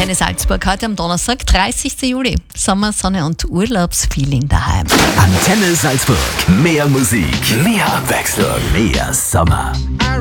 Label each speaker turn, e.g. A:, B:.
A: Antenne Salzburg heute am Donnerstag, 30. Juli. Sommer, Sonne und Urlaubsfeeling daheim.
B: Antenne Salzburg. Mehr Musik, mehr Abwechslung, mehr Sommer.